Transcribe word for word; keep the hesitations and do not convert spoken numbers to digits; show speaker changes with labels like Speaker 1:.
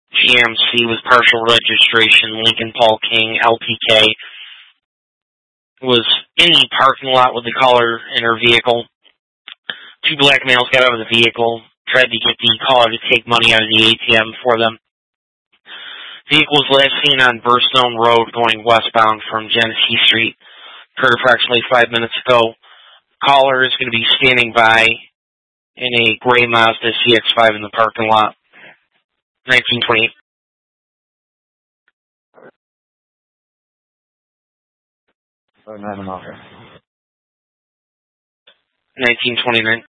Speaker 1: G M C with partial registration, Lincoln Paul King, L P K, was in the parking lot with the caller in her vehicle. Two black males got out of the vehicle, tried to get the caller to take money out of the A T M for them. Vehicle was last seen on Burstone Road going westbound from Genesee Street. Occurred approximately five minutes ago. Caller is going to be standing by in a gray Mazda C X five in the parking lot. nineteen twenty-eight.
Speaker 2: Oh, nine officer.
Speaker 1: nineteen twenty-nine.